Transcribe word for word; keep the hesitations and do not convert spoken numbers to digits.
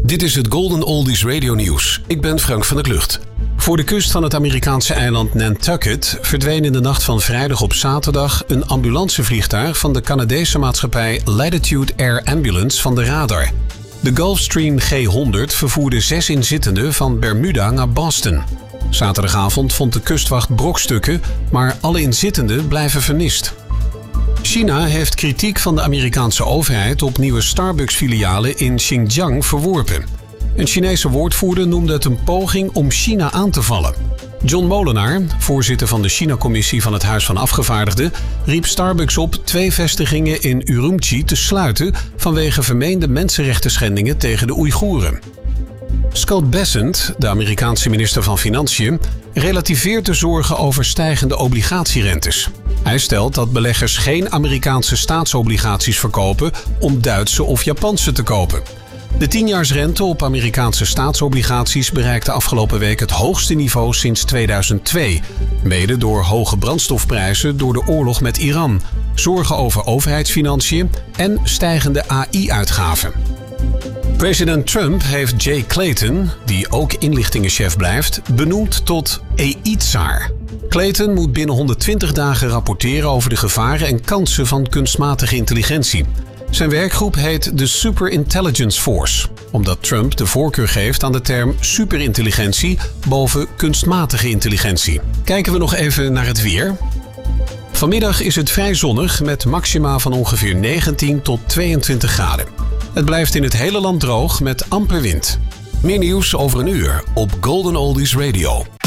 Dit is het Golden Oldies Radio Nieuws. Ik ben Frank van der Klucht. Voor de kust van het Amerikaanse eiland Nantucket verdween in de nacht van vrijdag op zaterdag een ambulancevliegtuig van de Canadese maatschappij Latitude Air Ambulance van de radar. De Gulfstream G honderd vervoerde zes inzittenden van Bermuda naar Boston. Zaterdagavond vond de kustwacht brokstukken, maar alle inzittenden blijven vermist. China heeft kritiek van de Amerikaanse overheid op nieuwe Starbucks-filialen in Xinjiang verworpen. Een Chinese woordvoerder noemde het een poging om China aan te vallen. John Molenaar, voorzitter van de China-commissie van het Huis van Afgevaardigden, riep Starbucks op twee vestigingen in Urumqi te sluiten vanwege vermeende mensenrechtenschendingen tegen de Oeigoeren. Scott Bessent, de Amerikaanse minister van Financiën, relativeert de zorgen over stijgende obligatierentes. Hij stelt dat beleggers geen Amerikaanse staatsobligaties verkopen om Duitse of Japanse te kopen. De tienjaarsrente op Amerikaanse staatsobligaties bereikte afgelopen week het hoogste niveau sinds tweeduizend twee. Mede door hoge brandstofprijzen door de oorlog met Iran, zorgen over overheidsfinanciën en stijgende A I-uitgaven. President Trump heeft Jay Clayton, die ook inlichtingenchef blijft, benoemd tot E I-tsaar. Clayton moet binnen honderdtwintig dagen rapporteren over de gevaren en kansen van kunstmatige intelligentie. Zijn werkgroep heet de Super Intelligence Force, omdat Trump de voorkeur geeft aan de term superintelligentie boven kunstmatige intelligentie. Kijken we nog even naar het weer. Vanmiddag is het vrij zonnig met maxima van ongeveer negentien tot tweeëntwintig graden. Het blijft in het hele land droog met amper wind. Meer nieuws over een uur op Golden Oldies Radio.